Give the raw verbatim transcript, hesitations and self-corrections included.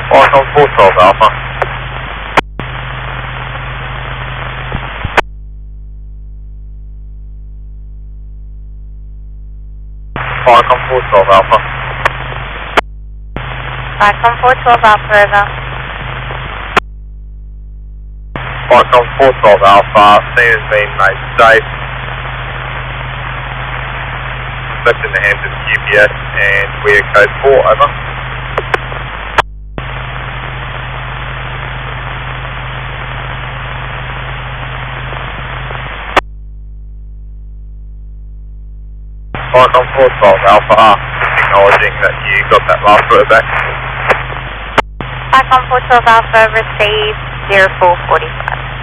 Icon four twelve Alpha. Icon four twelve Alpha. Icon four twelve Alpha, over. Icon four twelve Alpha, scene has been made safe. Left in the hands of U P S and we are code four, over. Icon four twelve Alpha, ah, just acknowledging that you got that last rotor back. Icon four twelve Alpha, received zero four forty-five.